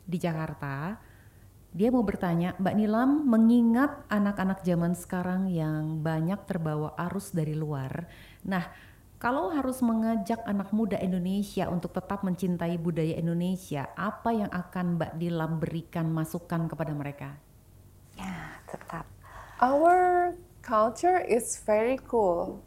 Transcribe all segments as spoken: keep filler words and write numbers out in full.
di Jakarta. Dia mau bertanya, Mbak Nilam, mengingat anak-anak zaman sekarang yang banyak terbawa arus dari luar. Nah, kalau harus mengajak anak muda Indonesia untuk tetap mencintai budaya Indonesia, apa yang akan Mbak Nilam berikan masukan kepada mereka? Ya, tetap. Our culture is very cool.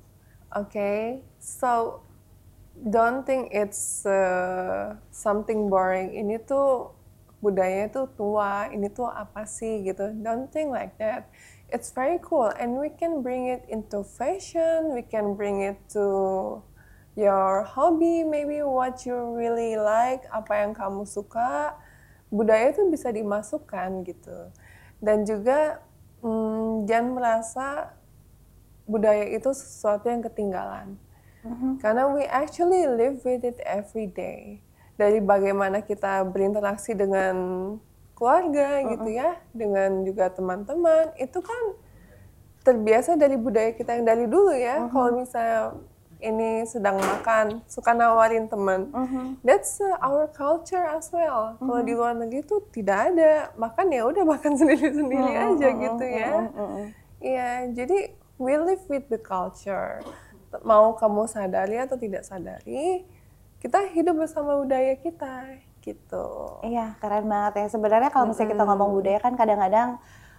Okay, so don't think it's uh, something boring. Ini tuh budaya tuh tua, ini tuh apa sih gitu. Don't think like that. It's very cool and we can bring it into fashion, we can bring it to your hobby, maybe what you really like, apa yang kamu suka. Budaya itu bisa dimasukkan gitu. Dan juga hmm, jangan merasa budaya itu sesuatu yang ketinggalan. Mm-hmm. Karena we actually live with it every day. Dari bagaimana kita berinteraksi dengan keluarga mm-hmm. gitu ya, dengan juga teman-teman, itu kan terbiasa dari budaya kita yang dari dulu ya. Mm-hmm. Kalau misalnya ini sedang makan, suka nawarin teman, mm-hmm. that's uh, our culture as well. Mm-hmm. Kalau di luar negeri itu tidak ada, makan ya udah makan sendiri-sendiri mm-hmm. aja gitu ya. Iya, mm-hmm. jadi we live with the culture. Mau kamu sadari atau tidak sadari, kita hidup bersama budaya kita, gitu. Iya, keren banget ya. Sebenarnya kalau misalnya kita ngomong budaya kan kadang-kadang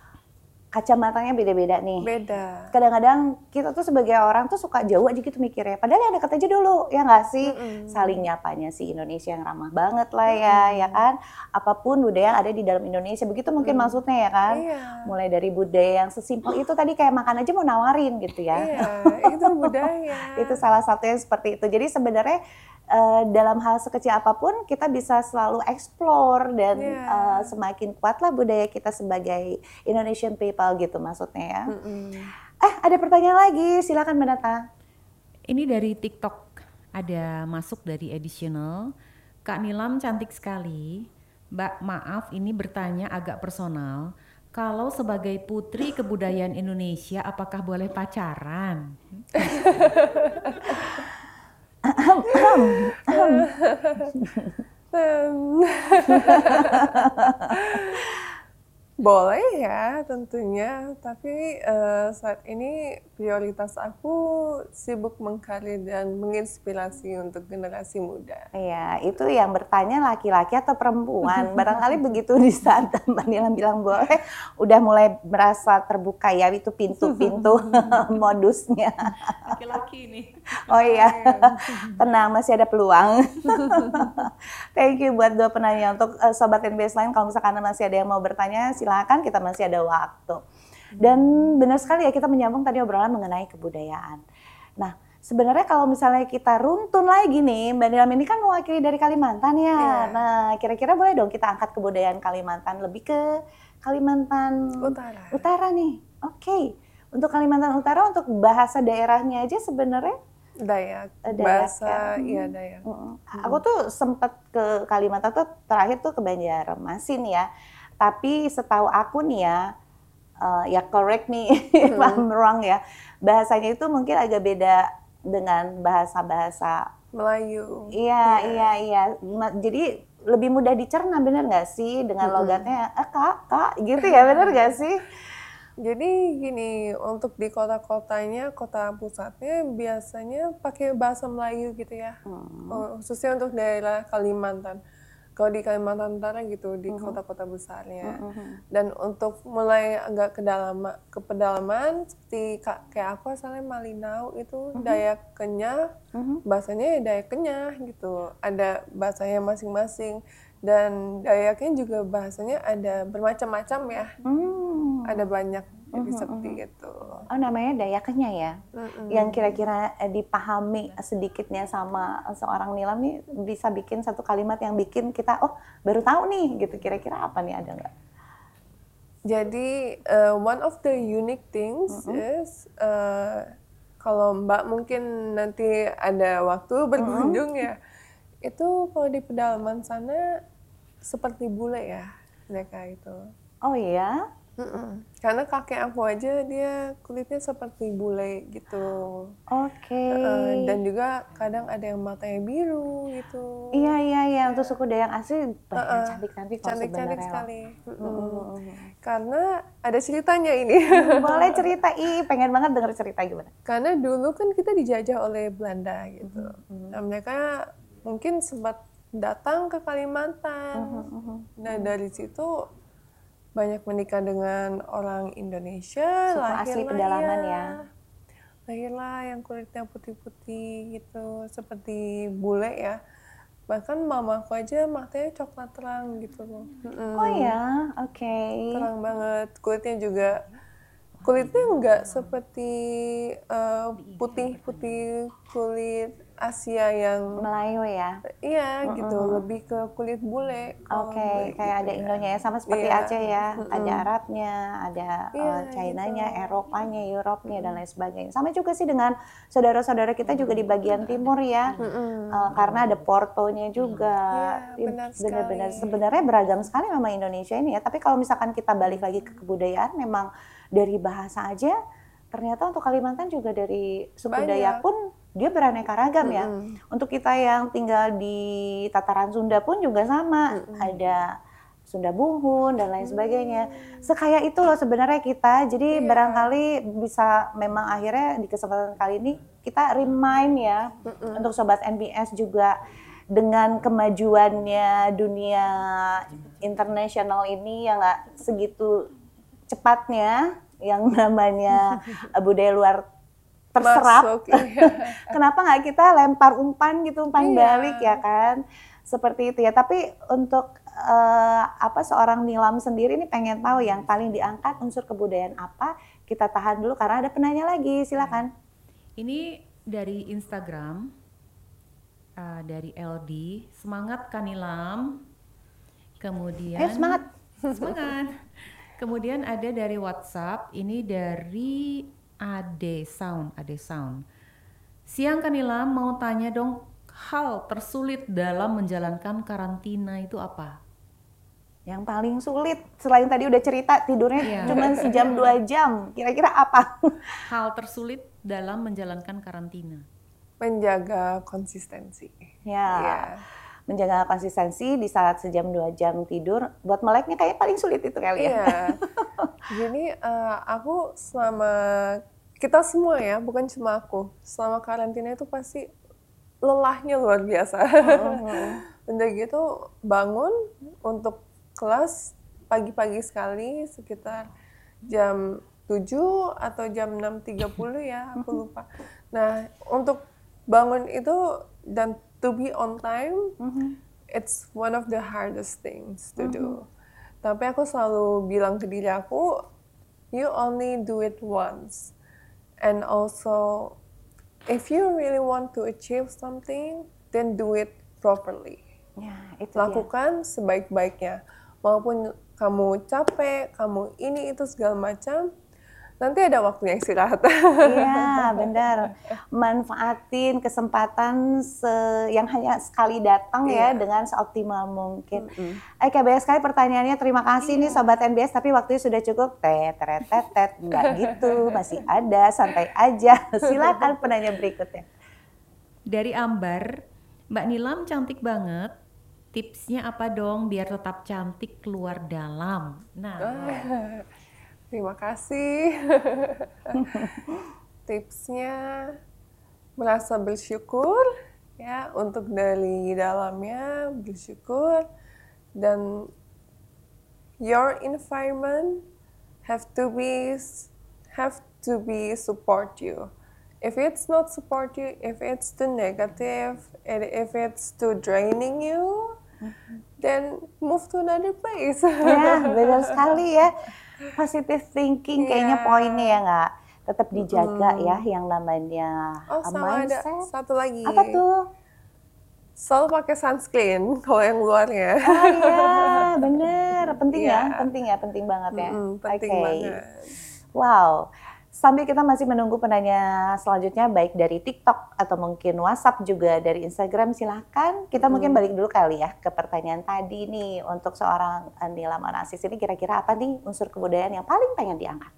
kacamatanya beda-beda nih. Beda. Kadang-kadang kita tuh sebagai orang tuh suka jauh aja gitu mikirnya. Padahal yang deket aja dulu, ya nggak sih? Mm-hmm. Saling nyapanya si Indonesia yang ramah banget lah ya, mm-hmm. ya kan? Apapun budaya yang ada di dalam Indonesia, begitu mungkin mm-hmm. maksudnya ya kan? Iya. Mulai dari budaya yang sesimpel itu tadi kayak makan aja mau nawarin gitu ya. Iya, itu budaya. Itu salah satunya seperti itu. Jadi sebenarnya Uh, dalam hal sekecil apapun kita bisa selalu explore dan yeah. uh, semakin kuatlah budaya kita sebagai Indonesian people gitu maksudnya ya. Mm-hmm. Eh ada pertanyaan lagi, silakan Mbak Nata. Ini dari TikTok, ada masuk dari additional. Kak Nilam cantik sekali. Mbak maaf ini bertanya agak personal. Kalau sebagai putri kebudayaan Indonesia apakah boleh pacaran? Boleh ya tentunya, tapi uh, saat ini prioritas aku sibuk mengkarir dan menginspirasi untuk generasi muda. Iya, itu yang bertanya laki-laki atau perempuan. Barangkali begitu di saat Mbak Nilam bilang boleh, udah mulai merasa terbuka ya itu pintu-pintu modusnya. Laki-laki nih. Oh iya, tenang masih ada peluang. Thank you buat dua penanya. Untuk uh, Sobat N B S lain, kalau misalkan masih ada yang mau bertanya, silakan, kita masih ada waktu. Dan benar sekali ya kita menyambung tadi obrolan mengenai kebudayaan. Nah, sebenarnya kalau misalnya kita runtun lagi nih, Mbak Nilam ini kan mewakili dari Kalimantan ya. Yeah. Nah, kira-kira boleh dong kita angkat kebudayaan Kalimantan lebih ke Kalimantan Utara, Utara nih. Oke, okay. Untuk Kalimantan Utara, untuk bahasa daerahnya aja sebenarnya Dayak, Dayak bahasa ya. iya Dayak. Hmm. Hmm. Aku tuh sempat ke Kalimantan tuh terakhir tuh ke Banjarmasin ya. Tapi setahu aku nih ya, uh, ya correct me if I'm wrong ya, bahasanya itu mungkin agak beda dengan bahasa-bahasa Melayu. Iya, iya, iya. Jadi lebih mudah dicerna, bener nggak sih? Dengan logatnya, eh kak, kak, gitu ya, bener nggak sih? Jadi gini, untuk di kota-kotanya, kota pusatnya biasanya pakai bahasa Melayu gitu ya, hmm. khususnya untuk daerah Kalimantan. Kalau di Kalimantan Utara gitu, di uh-huh. kota-kota besarnya. Uh-huh. Dan untuk mulai agak ke dalam, ke pedalaman, seperti kayak aku asalnya Malinau itu uh-huh. Dayak Kenyah, uh-huh. bahasanya ya Dayak Kenyah gitu. Ada bahasanya masing-masing. Dan Dayaknya juga bahasanya ada bermacam-macam ya. Uh-huh. Ada banyak, jadi uh-huh. seperti itu. Oh, namanya Dayaknya ya? Uh-huh. Yang kira-kira dipahami sedikitnya sama seorang Nilam nih, bisa bikin satu kalimat yang bikin kita, oh baru tahu nih gitu, kira-kira apa nih, ada nggak? Jadi uh, one of the unique things uh-huh. is uh, kalau Mbak mungkin nanti ada waktu berkunjung uh-huh. ya, itu kalau di pedalaman sana seperti bule ya mereka itu. Oh iya? Mm-mm. Karena kakek aku aja dia kulitnya seperti bule gitu. Oke. Uh, dan juga kadang ada yang matanya biru gitu. Iya iya iya, untuk suku Dayak asli banyak Uh-uh. cantik-cantik kok Cantik-cantik sebenarnya. sekali. Mm-mm. Mm-mm. Karena ada ceritanya ini. Boleh cerita, ih pengen banget denger cerita gimana. Karena dulu kan kita dijajah oleh Belanda gitu. Mm-hmm. Nah mereka mungkin sempat datang ke Kalimantan. Mm-hmm. Nah dari situ banyak menikah dengan orang Indonesia, suku asli pedalaman ya. ya. Lahirlah yang kulitnya putih-putih gitu, seperti bule ya. Bahkan mamaku aja matanya coklat terang gitu loh. Mm-mm. Oh ya, oke. Okay. Terang banget, kulitnya juga kulitnya nggak seperti uh, putih-putih kulit Asia yang Melayu ya. Iya Mm-mm. gitu, lebih ke kulit bule. Oke, okay, kayak gitu ada ya. Indonya ya, sama seperti Iya. Aceh ya. Mm-mm. Ada Arabnya, ada Iya, uh, China-nya, gitu. Eropanya, Europnya dan lain sebagainya. Sama juga sih dengan saudara-saudara kita juga di bagian timur ya. Uh, karena ada Portonya juga. Iya, benar Benar-benar sekali. sebenarnya beragam sekali memang Indonesia ini ya. Tapi kalau misalkan kita balik lagi ke kebudayaan, memang dari bahasa aja ternyata untuk Kalimantan juga dari suku Banyak. Dayak pun dia beraneka ragam ya. Mm-mm. Untuk kita yang tinggal di tataran Sunda pun juga sama. Mm-mm. Ada Sunda Buhun dan lain sebagainya. Sekaya itu loh sebenarnya kita. Jadi yeah. barangkali bisa memang akhirnya di kesempatan kali ini kita remind ya Mm-mm. untuk Sobat N B S juga dengan kemajuannya dunia internasional ini yang nggak segitu cepatnya yang namanya budaya luar terserap. Masuk, iya. Kenapa nggak kita lempar umpan gitu, umpan Iya. balik ya kan? Seperti itu ya. Tapi untuk uh, apa seorang Nilam sendiri ini pengen tahu yang paling diangkat unsur kebudayaan apa? Kita tahan dulu karena ada penanya lagi. Silakan. Ini dari Instagram uh, dari L D. Semangat Kanilam. Kemudian. Ayo semangat. Semangat. Kemudian ada dari WhatsApp, ini dari Ade Sound, Ade Sound. Siang Kanilam, mau tanya dong, hal tersulit dalam menjalankan karantina itu apa? Yang paling sulit, selain tadi udah cerita tidurnya yeah. cuma sejam dua jam, kira-kira apa? Hal tersulit dalam menjalankan karantina? Menjaga konsistensi. Ya. Yeah. Menjaga konsistensi di saat sejam dua jam tidur, buat meleknya kayaknya paling sulit itu kali ya. Iya. Jadi uh, aku selama, kita semua ya, bukan cuma aku, selama karantina itu pasti lelahnya luar biasa. Uh-huh. Udah gitu bangun untuk kelas pagi-pagi sekali, sekitar jam tujuh atau jam enam tiga puluh ya, aku lupa. Nah, untuk bangun itu dan to be on time, mm-hmm. it's one of the hardest things to mm-hmm. do. Tapi aku selalu bilang ke diri aku, you only do it once. And also, if you really want to achieve something, then do it properly. Ya, itu Lakukan dia. sebaik-baiknya. Maupun kamu capek, kamu ini itu segala macam, nanti ada waktunya istirahat. Iya, benar. Manfaatin kesempatan se- yang hanya sekali datang yeah. ya dengan seoptimal mungkin. Mm-hmm. Oke, banyak sekali pertanyaannya. Terima kasih yeah. nih Sobat N B S, tapi waktunya sudah cukup. Tet, tet, tet, tet. Enggak gitu, masih ada, santai aja. Silakan penanya berikutnya. Dari Ambar, Mbak Nilam cantik banget. Tipsnya apa dong biar tetap cantik keluar dalam? Nah, ah. Terima kasih. Tipsnya merasa bersyukur ya, untuk dari dalamnya bersyukur, dan your environment have to be have to be support you. If it's not support you, if it's too negative, if it's too draining you, mm-hmm. then move to another place. Ya, benar sekali ya. Positive thinking kayaknya yeah. poinnya ya nggak tetap dijaga mm. ya yang namanya oh, sama mindset. Ada satu lagi. Apa tuh? Selalu pakai sunscreen kalau yang luarnya. Oh iya, bener. Penting yeah. ya, penting ya, penting banget ya. Mm-hmm, penting okay. banget. Wow. Sambil kita masih menunggu penanya selanjutnya, baik dari TikTok atau mungkin WhatsApp juga dari Instagram, silahkan. Kita hmm. mungkin balik dulu kali ya ke pertanyaan tadi nih. Untuk seorang Nilam Onassis ini kira-kira apa nih unsur kebudayaan yang paling pengen diangkat?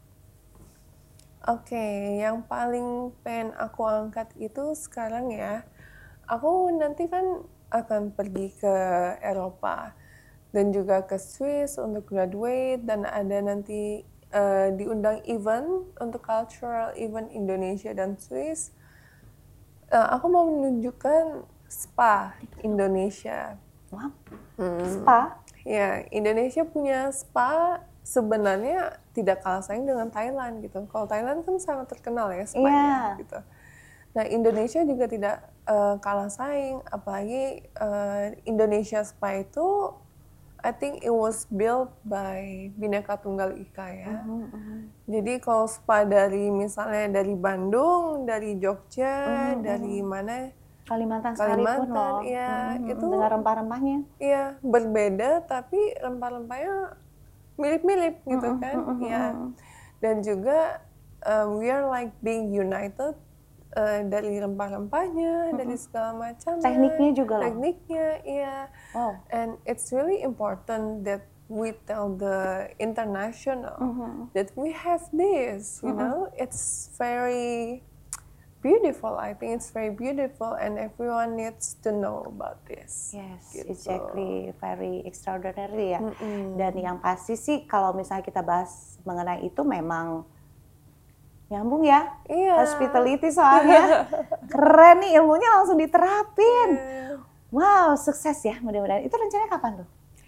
Oke, okay, yang paling pengen aku angkat itu sekarang ya, aku nanti kan akan pergi ke Eropa dan juga ke Swiss untuk graduate, dan ada nanti Uh, diundang event untuk cultural event Indonesia dan Swiss. Uh, aku mau menunjukkan spa Indonesia. Wow. Hmm. Spa? Ya, Indonesia punya spa sebenarnya tidak kalah saing dengan Thailand gitu. Kalau Thailand kan sangat terkenal ya spa-nya yeah. gitu. Nah, Indonesia juga tidak uh, kalah saing, apalagi uh, Indonesia Spa itu I think it was built by Bhinneka Tunggal Ika ya. Uh-huh, uh-huh. Jadi kalau spa dari misalnya dari Bandung, dari Jogja, uh-huh, dari mana? Kalimantan, Kalimantan sekalipun loh. Ya, uh-huh, itu dengan rempah-rempahnya. Iya, berbeda tapi rempah-rempahnya mirip-mirip gitu uh-huh, kan. Uh-huh, ya. Dan juga uh, we are like being united. Uh, dari rempah-rempahnya, mm-hmm. dari segala macam. Tekniknya juga loh. Tekniknya, iya. Oh. And it's really important that we tell the international mm-hmm. that we have this, you mm-hmm. know. It's very beautiful. I think it's very beautiful and everyone needs to know about this. Yes, gitu. Exactly. Very extraordinary ya. Mm-mm. Dan yang pasti sih kalau misalnya kita bahas mengenai itu memang nyambung ya, iya. Hospitality soalnya keren nih, ilmunya langsung diterapin. Yeah. Wow, sukses ya mudah-mudahan. Itu rencananya kapan tuh?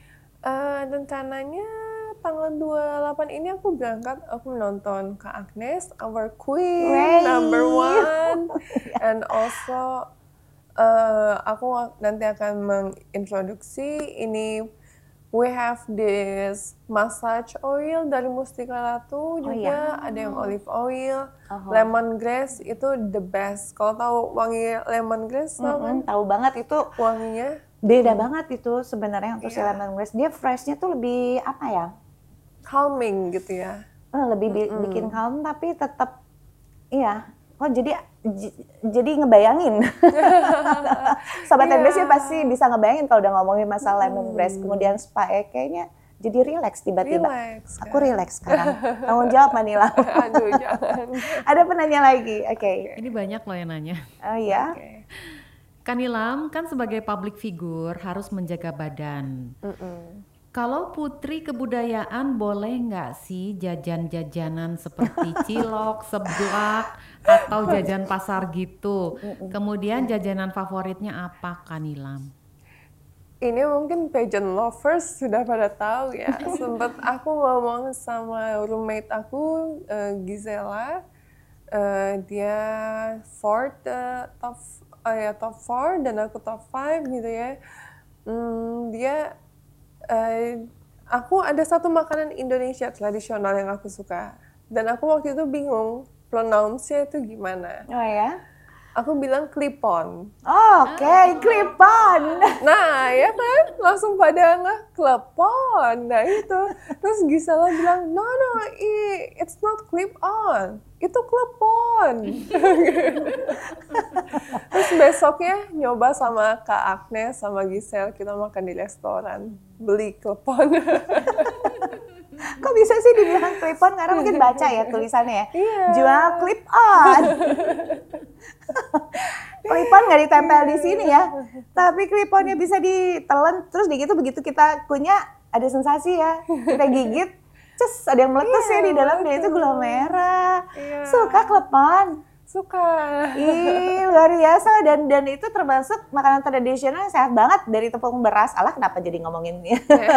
Uh, rencananya tanggal dua puluh delapan ini aku berangkat, aku menonton Kak Agnes, our queen, Wey. number one. And also uh, aku nanti akan mengintroduksi ini. We have this massage oil dari Mustika Ratu juga, oh, iya. Ada yang olive oil, uh-huh. lemongrass itu the best. Kalau tahu wangi lemongrass, mm-hmm, kan? Tahu banget itu wanginya. Beda hmm. banget itu sebenarnya untuk yeah. si lemongrass. Dia freshnya tuh lebih apa ya? Calming gitu ya. Lebih mm-hmm. bikin calm tapi tetap, iya. Oh jadi j- jadi ngebayangin. Sobat yeah. N B S pasti bisa ngebayangin kalau udah ngomongin masalah hmm. lemongrass kemudian spa ya, kayaknya jadi relax tiba-tiba. Relax, Aku relax sekarang. Tanggung jawab Manila. Aduh jangan. Ada penanya lagi. Oke. Okay. Ini banyak loh yang nanya. Oh iya. Okay. Kak Nilam kan sebagai public figure harus menjaga badan. Mm-mm. Kalau putri kebudayaan boleh nggak sih jajan-jajanan seperti cilok, seblak, atau jajan pasar gitu? Kemudian jajanan favoritnya apa Kak Nilam? Ini mungkin pageant lovers sudah pada tahu ya. Sempat aku ngomong sama roommate aku, uh, Gisela, uh, dia fourth, uh, top, uh, ya top four dan aku top five gitu ya. Hmm, dia Uh, aku ada satu makanan Indonesia tradisional yang aku suka dan aku waktu itu bingung pronounce-nya itu gimana. Oh ya? Aku bilang klipon. Oh, Oke, okay. klipon. Nah ya kan, langsung pada nggak klepon. Nah itu, terus Gisela bilang no no, it's not clip on, itu klepon. Terus besoknya nyoba sama Kak Agnes sama Gisel, kita makan di restoran, beli klepon. Kok bisa sih dibilang clip-on? Karena mungkin baca ya tulisannya ya. Yeah. Jual clip-on. Clip-on nggak ditempel di sini ya. Tapi clip-onnya bisa ditelan, terus begitu begitu kita kunyah ada sensasi ya. Kita gigit, cus ada yang meletus yeah, ya di dalam, dan itu gula merah. Yeah. Suka clip-on? Suka. Ih, luar biasa. Dan dan itu termasuk makanan tradisional yang sehat banget dari tepung beras. Alah, kenapa jadi ngomongin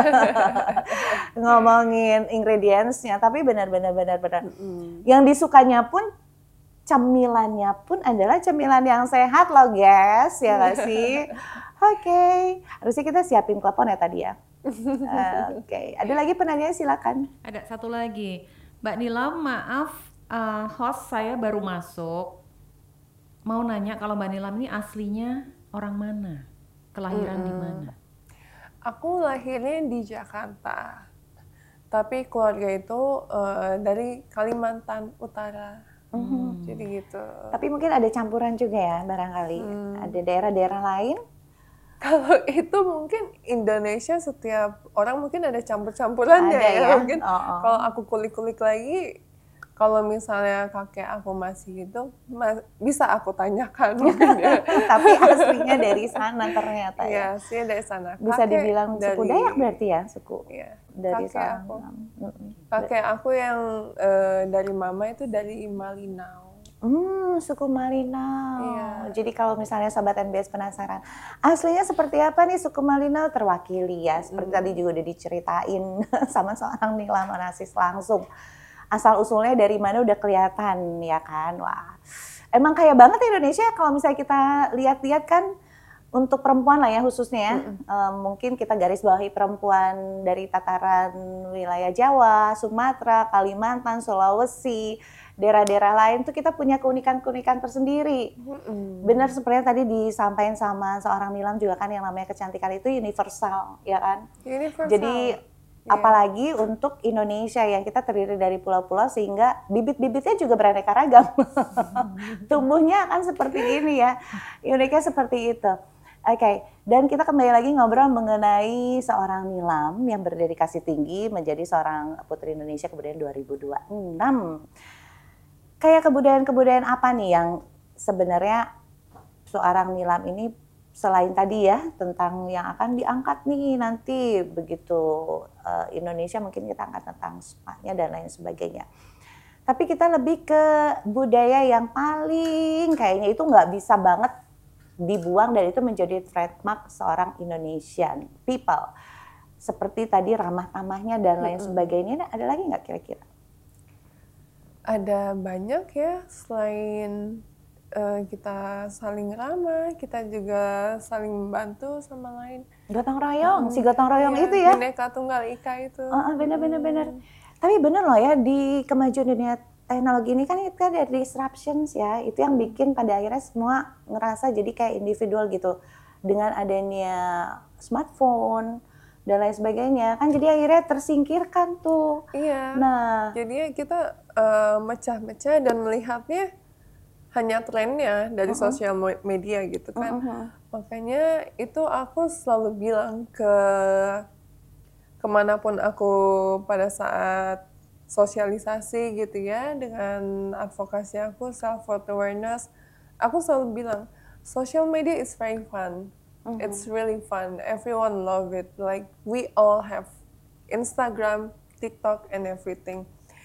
ngomongin ingredients-nya, tapi benar-benar benar-benar. Mm-hmm. Yang disukanya pun cemilannya pun adalah cemilan yang sehat loh, guys. Ya nggak sih? Oke. Okay. Harusnya kita siapin klepon ya tadi ya. uh, Oke. Okay. Ada lagi penanya, silakan. Ada satu lagi. Mbak Nilam, maaf. Uh, host saya baru masuk, mau nanya kalau Mbak Nilam ini aslinya orang mana, kelahiran mm-hmm. di mana? Aku lahirnya di Jakarta, tapi keluarga itu uh, dari Kalimantan Utara. Mhm. Jadi gitu. Tapi mungkin ada campuran juga ya barangkali. Hmm. Ada daerah-daerah lain? Kalau itu mungkin Indonesia setiap orang mungkin ada campur-campurannya Ada ya. ya? Mungkin Oh, oh. kalau aku kulik-kulik lagi, kalau misalnya kakek aku masih gitu, ma- bisa aku tanyakan mungkin ya. Tapi aslinya dari sana ternyata ya. Iya, sih dari sana. Bisa Kakek dibilang suku dari- Dayak berarti ya, suku Iya. dari Kakek seorang aku. Nilam. Mm-mm. Kakek aku yang eh, dari mama itu dari Malinau. Hmm, suku Malinau. Iya. Jadi kalau misalnya Sobat N B S penasaran, aslinya seperti apa nih suku Malinau terwakili ya. Seperti Hmm. tadi juga udah diceritain sama seorang Nilam Onassis langsung. Asal usulnya dari mana udah kelihatan ya kan. Wah, emang kaya banget Indonesia kalau misalnya kita lihat-lihat kan. Untuk perempuan lah ya khususnya ya, eh, mungkin kita garis bawahi perempuan dari tataran wilayah Jawa, Sumatera, Kalimantan, Sulawesi, daerah-daerah lain tuh kita punya keunikan-keunikan tersendiri. Mm-mm. Benar seperti yang tadi disampaikan sama seorang Nilam juga kan, yang namanya kecantikan itu universal ya kan. Universal. Jadi Iya. apalagi untuk Indonesia yang kita terdiri dari pulau-pulau sehingga bibit-bibitnya juga beraneka ragam. Tumbuhnya kan seperti ini ya, uniknya seperti itu. Oke, okay. Dan kita kembali lagi ngobrol mengenai seorang Nilam yang berdedikasi tinggi menjadi seorang Putri Indonesia kemudian dua ribu dua puluh enam. Kayak kebudayaan-kebudayaan apa nih yang sebenarnya seorang Nilam ini selain tadi ya tentang yang akan diangkat nih nanti begitu uh, Indonesia mungkin kita angkat tentang sepatnya dan lain sebagainya. Tapi kita lebih ke budaya yang paling kayaknya itu nggak bisa banget dibuang dan itu menjadi trademark seorang Indonesian people. Seperti tadi ramah tamahnya dan lain Mm-mm. sebagainya. Ada lagi nggak kira-kira? Ada banyak ya, selain uh, kita saling ramah, kita juga saling membantu sama lain. Gotong royong, Hmm. si gotong royong Iya, itu ya. Bineka Tunggal Ika itu. Oh, bener-bener bener. Hmm. Tapi bener loh ya, di kemajuan dunia teknologi ini kan kita ada disruptions ya. Itu yang bikin pada akhirnya semua ngerasa jadi kayak individual gitu. Dengan adanya smartphone dan lain sebagainya. Kan jadi akhirnya tersingkirkan tuh. Iya. Nah, Jadinya kita uh, mecah-mecah dan melihatnya hanya trennya dari Uh-uh. sosial mo- media gitu kan. uh-uh. Makanya itu aku selalu bilang ke kemanapun aku pada saat sosialisasi gitu ya dengan advokasi aku self worth awareness, aku selalu bilang social media is very fun. Mhm. It's really fun. Everyone love it. Like we all have Instagram, TikTok, and everything.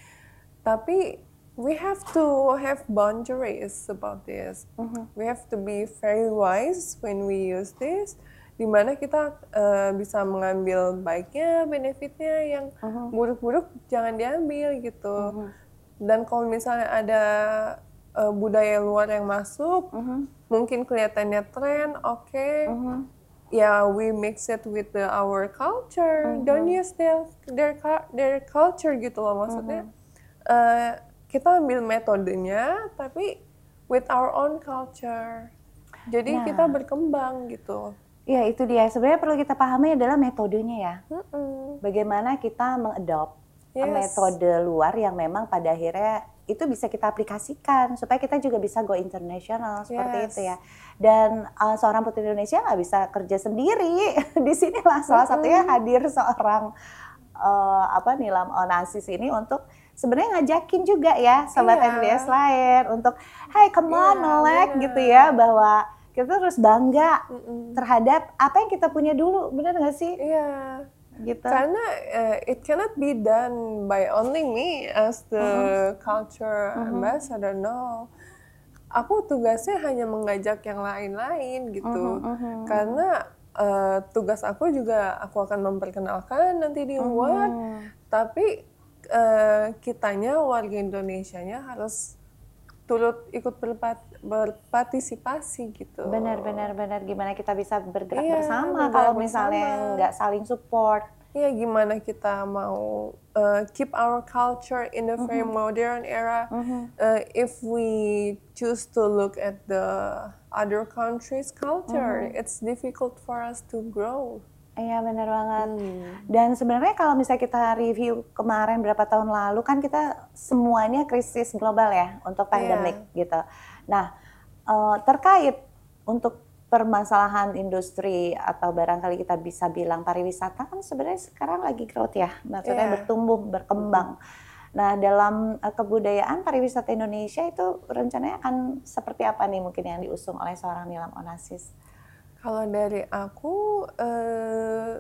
Tapi we have to have boundaries about this. Mhm. We have to be very wise when we use this. Dimana kita uh, bisa mengambil baiknya, benefitnya, yang Mhm. buruk-buruk jangan diambil gitu. Mhm. Dan kalau misalnya ada uh, budaya luar yang masuk, Mhm. mungkin kelihatannya tren, oke. Okay. Mhm. Ya, we mix it with the, our culture. Mhm. Don't use their their cu- their culture gitu loh maksudnya. Uh, kita ambil metodenya, tapi with our own culture. Jadi Nah. kita berkembang gitu. Ya itu dia. Sebenarnya perlu kita pahami adalah metodenya ya. Mm-mm. Bagaimana kita mengadopt Yes. metode luar yang memang pada akhirnya itu bisa kita aplikasikan supaya kita juga bisa go international seperti Yes. itu ya. Dan uh, seorang putri Indonesia nggak bisa kerja sendiri. Di sinilah salah satunya hadir seorang uh, apa Nilam Onassis ini untuk sebenarnya ngajakin juga ya sobat Iya. N B S lain untuk, hey come on Iya, melek bener. gitu ya, bahwa kita terus bangga Mm-mm. terhadap apa yang kita punya dulu, bener nggak sih? Iya. Gitu. Karena uh, it cannot be done by only me as the culture ambassador. No, aku tugasnya hanya mengajak yang lain-lain gitu. Mhm, mhm. Karena uh, tugas aku juga aku akan memperkenalkan nanti di luar. Mhm. Tapi uh, kitanya warga Indonesianya harus turut ikut berpat- berpartisipasi gitu. Benar, benar, benar. Gimana kita bisa bergerak Iya, bersama bergerak kalau bersama. misalnya nggak saling support. Ya gimana kita mau uh, keep our culture in the very modern era. Uh, if we choose to look at the other countries' culture, it's difficult for us to grow. Iya benar banget. Hmm. Dan sebenarnya kalau misalnya kita review kemarin berapa tahun lalu kan kita semuanya krisis global ya untuk pandemik Iya. gitu. Nah eh, terkait untuk permasalahan industri atau barangkali kita bisa bilang pariwisata kan sebenarnya sekarang lagi growth ya, maksudnya Iya. bertumbuh berkembang. Nah dalam eh, kebudayaan pariwisata Indonesia itu rencananya akan seperti apa nih mungkin yang diusung oleh seorang Nilam Onassis? Kalau dari aku eh,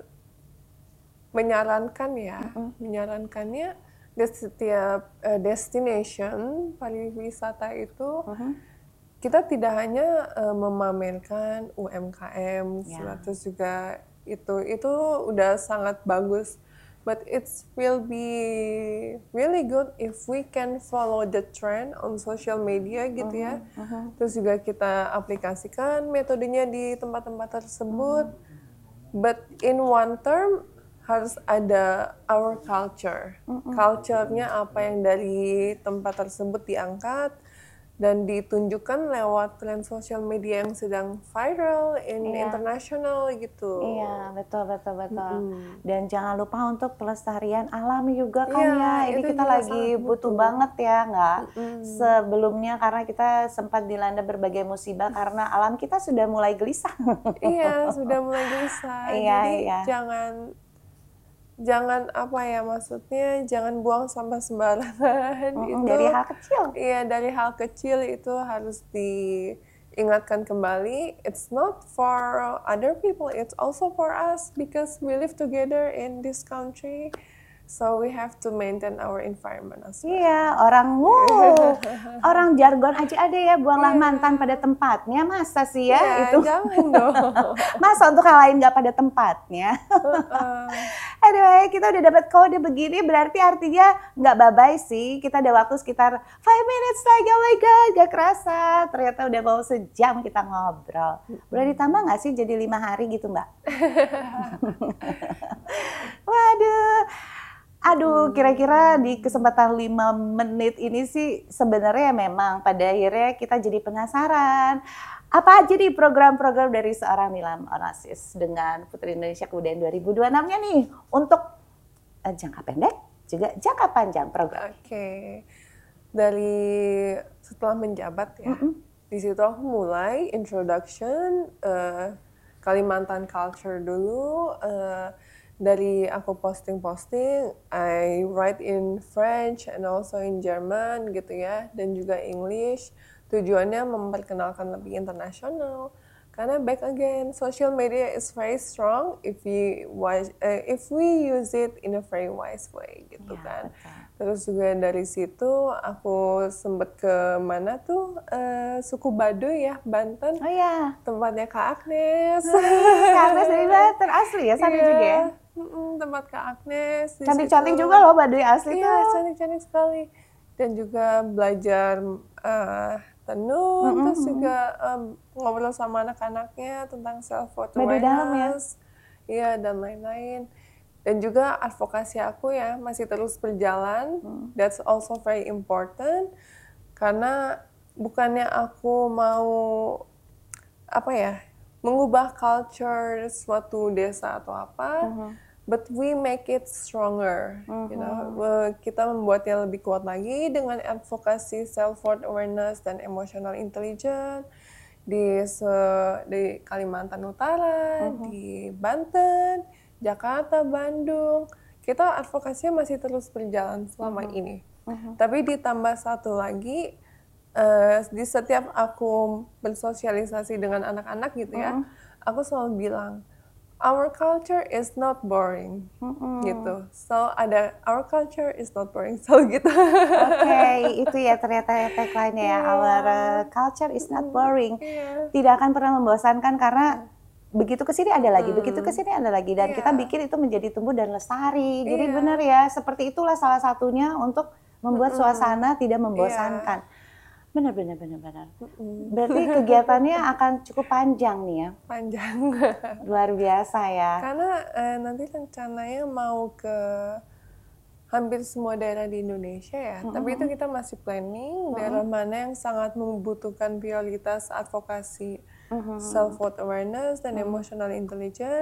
menyarankan ya, menyarankannya di setiap eh, destination pariwisata itu kita tidak hanya eh, memamerkan U M K M, Ya. terus juga itu itu udah sangat bagus. But it will be really good if we can follow the trend on social media gitu ya. Terus juga kita aplikasikan metodenya di tempat-tempat tersebut. But in one term harus ada our culture. Culture-nya apa yang dari tempat tersebut diangkat dan ditunjukkan lewat tren sosial media yang sedang viral in Iya. international gitu. Iya, betul, betul, betul. Mm-mm. Dan jangan lupa untuk pelestarian alam juga kan Iya, ya. Ini itu kita juga lagi sangat butuh butuh. banget ya, nggak? Mm-mm. Sebelumnya karena kita sempat dilanda berbagai musibah karena alam kita sudah mulai gelisah. Iya, sudah mulai gelisah. Iya, Jadi iya. jangan jangan apa ya maksudnya jangan buang sampah sembarangan. Mm-mm, Itu dari hal kecil. Iya, dari hal kecil itu harus diingatkan kembali. It's not for other people, it's also for us because we live together in this country. So we have to maintain our environment as well. Iya, orang wow, orang jargon aja ada ya, buanglah Iya. mantan pada tempatnya, masa sih ya Iya, itu? jangan dong. Masa untuk hal lain nggak pada tempatnya? Uh-uh. Anyway, kita udah dapat kode begini, berarti artinya nggak bye-bye sih. Kita ada waktu sekitar five minutes lagi, oh my god, gak kerasa. Ternyata udah mau sejam kita ngobrol. Boleh ditambah nggak sih jadi lima hari gitu mbak? Waduh. Aduh, kira-kira di kesempatan lima menit ini sih sebenarnya memang pada akhirnya kita jadi penasaran. Apa aja nih program-program dari seorang Nilam Onassis dengan Putri Indonesia Kebudayaan dua ribu dua puluh enam-nya nih untuk uh, jangka pendek juga jangka panjang program. Oke, dari setelah menjabat ya, Mm-mm. di situ aku mulai introduction uh, Kalimantan culture dulu. Uh, dari aku posting-posting, I write in French and also in German gitu ya, dan juga English. Tujuannya memperkenalkan lebih internasional. Karena back again, social media is very strong if we wise, uh, if we use it in a very wise way gitu Iya, kan. betul. Terus juga dari situ aku sempet ke mana tuh uh, suku Baduy ya, Banten, Oh ya, tempatnya Kak Agnes. Kak Agnes dari Banten asli ya sana Iya. juga ya. Mm-mm, tempat Kak Agnes. di Cantik-cantik situ. juga loh Baduy asli Iya, tuh. cantik-cantik sekali. Dan juga belajar uh, tenun, terus juga um, ngobrol sama anak-anaknya tentang self worth Baduy dalam ya? awareness, iya dan lain-lain. Dan juga advokasi aku ya masih terus berjalan. That's also very important karena bukannya aku mau apa ya mengubah culture suatu desa atau apa, but we make it stronger. You know, We- kita membuatnya lebih kuat lagi dengan advokasi self worth awareness dan emotional intelligence di se- di Kalimantan Utara, di Banten, Jakarta, Bandung. Kita advokasinya masih terus berjalan selama ini. Tapi ditambah satu lagi, eh, di setiap aku bersosialisasi dengan anak-anak gitu ya, aku selalu bilang, our culture is not boring, gitu. So ada our culture is not boring, so gitu. Oke, itu ya ternyata tagline ya. Our uh, culture is not boring. Iya. Tidak akan pernah membosankan karena begitu ke sini ada lagi, begitu ke sini ada lagi dan Iya. kita bikin itu menjadi tumbuh dan lestari. Jadi Iya. benar ya, seperti itulah salah satunya untuk membuat suasana tidak membosankan. Benar, benar, benar, benar. Berarti kegiatannya akan cukup panjang nih ya, Panjang. luar biasa ya. Karena eh, nanti rencananya mau ke hampir semua daerah di Indonesia ya. Tapi itu kita masih planning daerah mana yang sangat membutuhkan prioritas advokasi self worth awareness dan emotional intelligence,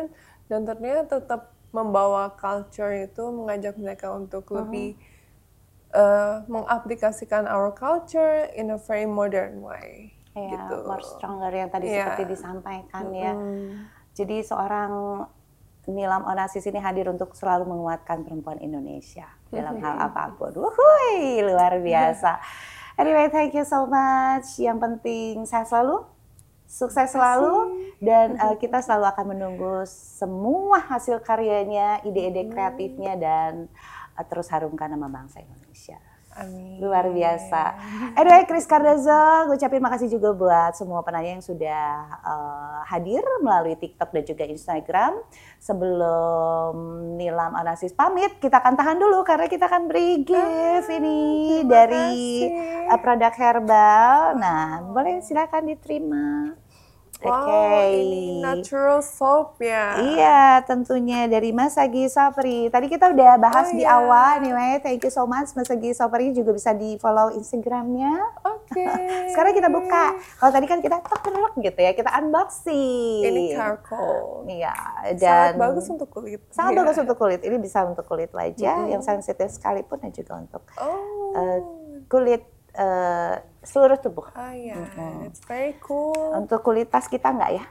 dan ternyata tetap membawa culture itu, mengajak mereka untuk Uh-huh. lebih uh, mengaplikasikan our culture in a very modern way. Ya, Gitu. more stronger yang tadi Iya. seperti disampaikan ya. Mm. Jadi seorang Nilam Onassis ini hadir untuk selalu menguatkan perempuan Indonesia dalam hal apapun. Wuhui, luar biasa. Anyway, thank you so much. Yang penting sehat selalu, sukses selalu, dan uh, kita selalu akan menunggu semua hasil karyanya, ide-ide kreatifnya, dan uh, terus harumkan nama bangsa Indonesia. Amin. Luar biasa. Anyway, Kris Cardozo, ngucapin makasih juga buat semua penanya yang sudah uh, hadir melalui TikTok dan juga Instagram. Sebelum Nilam Onassis pamit, kita akan tahan dulu karena kita akan beri gift Ah, ini terima dari kasih. uh, produk herbal. Nah, boleh silakan diterima. Wow, Oke. ini natural soap ya. Iya, tentunya dari Mas Agi Sopri. Tadi kita udah bahas Oh, di iya. awal, anyway, thank you so much Mas Agi Sopri, juga bisa di follow Instagramnya. Oke. Sekarang kita buka. Kalau tadi kan kita tek-tek gitu ya, kita unboxing. Ini charcoal. Iya, Sangat dan bagus untuk kulit. sangat Iya. bagus untuk kulit. Ini bisa untuk kulit wajah Mm-mm. yang sensitif sekalipun, dan juga untuk Oh. eh, kulit eh, seluruh tubuh. Ah ya, Mm-mm. it's very cool. Untuk kulit tas kita enggak ya?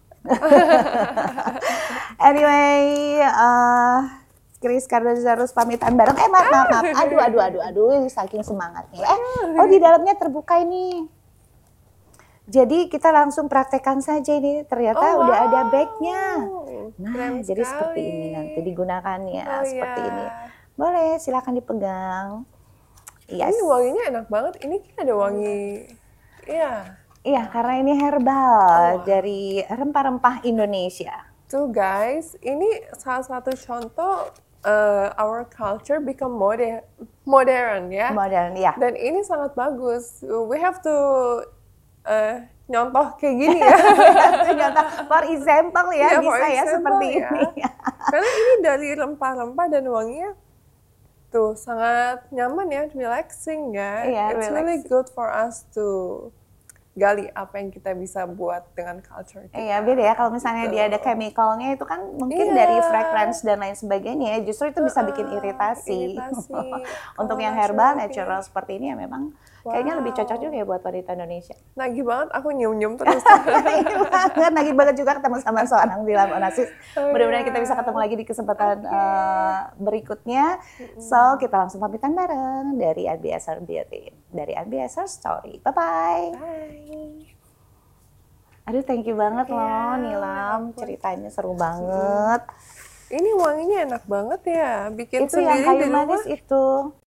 Anyway, uh, Kris Cardozo harus pamitan bareng. Eh maaf, maaf, maaf. Aduh, aduh, aduh, aduh, saking semangatnya. Eh, oh di dalamnya terbuka ini. Jadi kita langsung praktekkan saja ini. Ternyata Oh, udah wow. ada bagnya. Nah, Keren jadi seperti sekali. ini nanti digunakannya Oh, seperti ya. ini. Boleh, silakan dipegang. Yes. Ini wanginya enak banget. Ini kayak ada wangi. Iya. Iya, karena ini herbal Oh. dari rempah-rempah Indonesia. Tuh guys, ini salah satu contoh uh, our culture become modern, modern ya. Modern, ya. Dan ini sangat bagus. We have to uh, nyontoh kayak gini ya. Ternyata for example ya, Iya, for bisa ya example seperti ya. ini. Karena ini dari rempah-rempah dan wanginya tuh sangat nyaman ya, relaxing ya. Iya, It's really relaxing. good for us to gali apa yang kita bisa buat dengan culture kita. Iya, beda ya kalau misalnya Gitu. dia ada chemicalnya itu kan mungkin Iya. dari fragrance dan lain sebagainya ya, justru itu bisa bikin Uh-uh, iritasi. iritasi. Untuk Kalau yang herbal, natural natural ini- seperti ini ya memang kayaknya lebih cocok Wow. juga ya buat wanita Indonesia. Nagih banget, aku nyium-nyium terus. Nagih banget, nagih banget juga ketemu sama seorang Nilam Onassis. Oh, Mudah-mudahan iya. kita bisa ketemu lagi di kesempatan Oke. eh, berikutnya. So, kita langsung pamitan bareng dari R B S R Beauty, dari R B S R Story. Bye-bye. Bye. Aduh, thank you banget Iya, loh Nilam, ampun. ceritanya seru banget. Ini wanginya enak banget ya, bikin Itu yang sendiri kayu di rumah. manis itu.